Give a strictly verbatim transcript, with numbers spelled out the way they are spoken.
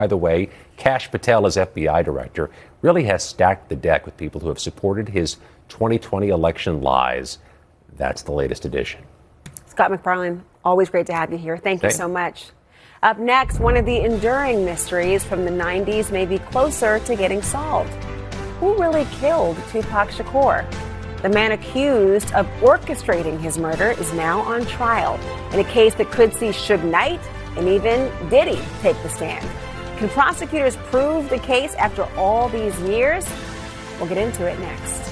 By the way, Kash Patel, as F B I director, really has stacked the deck with people who have supported his twenty twenty election lies. That's the latest edition. Scott MacFarlane, always great to have you here. Thank you Okay. so much. Up next, one of the enduring mysteries from the nineties may be closer to getting solved. Who really killed Tupac Shakur? The man accused of orchestrating his murder is now on trial in a case that could see Suge Knight and even Diddy take the stand. Can prosecutors prove the case after all these years? We'll get into it next.